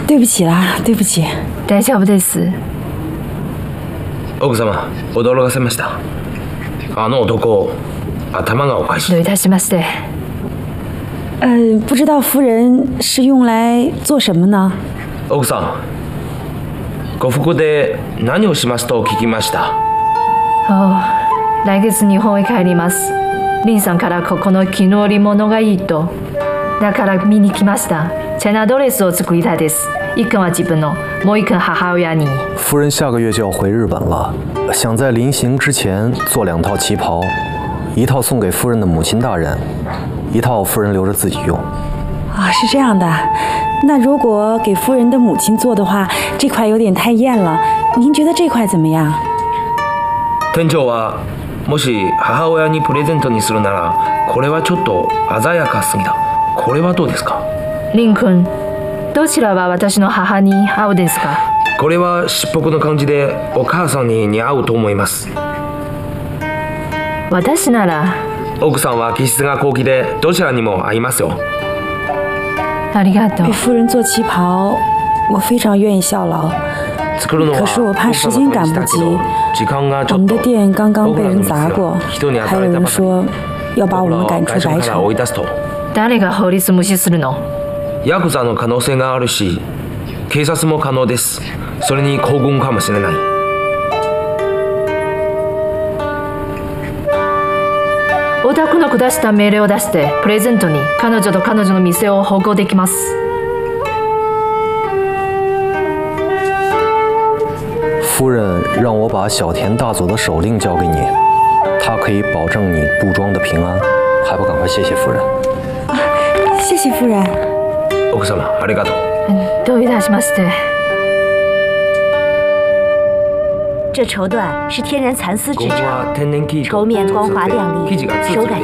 对不起啦，对不起。 大丈夫です。 奥様、驚かせました。あの男、頭がおかしい。 どういたしまして。 不知道夫人是用来做什么呢？ 奥さん、ご服で何をしますと聞きました。 来月日本へ帰ります。林さんからここの絹織物がいいと。だから見に来ました。チェナドレスを作りたいです。一根は自分の、もう一根母親に。 夫人下个月就要回日本了，想在临行之前做2套旗袍，一套送给夫人的母亲大人，一套夫人留着自己用。 啊，是这样的。那如果给夫人的母亲做的话，这块有点太艳了。您觉得这块怎么样？ 店長はもし母親にプレゼントにするなら、これはちょっと鮮やかすぎだ。これはどうですか？ リン君、どちらは私の母に合うですか？ これはしっぽくの感じでお母さんに似合うと思います。 私なら。 奥さんは気質が高貴でどちらにも合いますよ。 ありがとう。 给夫人做旗袍，我非常愿意效劳。可是我怕时间赶不及，我们的店刚刚被人砸过，还有人说要把我们赶出白城。 誰が法律無視するの？ ヤクザの可能性があるし、警察も可能です。それに皇軍かもしれない。 お宅の下した命令を出してプレゼントに彼女と彼女の店を保護できます。 夫人让我把小田大佐的手令交给你，他可以保证你布庄的平安，还不赶快谢谢夫人？ 谢谢夫人。 奥様、ありがとう。 どういたしまして。 这绸缎是天然蚕丝制成，绸面光滑亮丽，手感